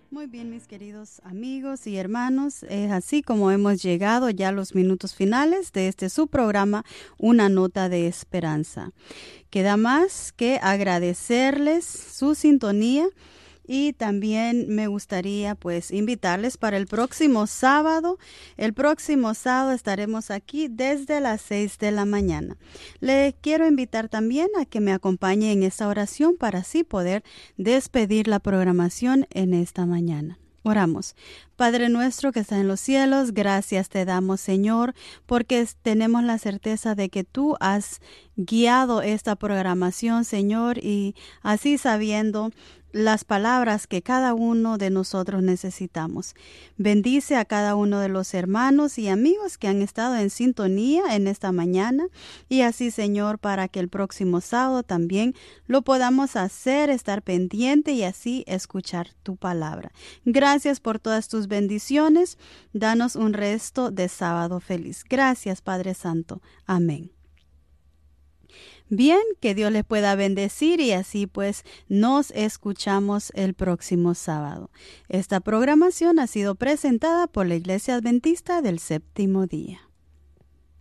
Muy bien, mis queridos amigos y hermanos, es así como hemos llegado ya a los minutos finales de este su programa, Una Nota de Esperanza. Queda más que agradecerles su sintonía y también me gustaría pues invitarles para el próximo sábado. El próximo sábado estaremos aquí desde las 6 de la mañana. Le quiero invitar también a que me acompañe en esta oración para así poder despedir la programación en esta mañana. Oramos. Padre nuestro que está en los cielos, gracias te damos, Señor, porque tenemos la certeza de que tú has guiado esta programación, Señor, y así sabiendo las palabras que cada uno de nosotros necesitamos. Bendice a cada uno de los hermanos y amigos que han estado en sintonía en esta mañana y así, Señor, para que el próximo sábado también lo podamos hacer, estar pendiente y así escuchar tu palabra. Gracias por todas tus bendiciones. Danos un resto de sábado feliz. Gracias, Padre Santo. Amén. Bien, que Dios les pueda bendecir y así pues nos escuchamos el próximo sábado. Esta programación ha sido presentada por la Iglesia Adventista del Séptimo Día.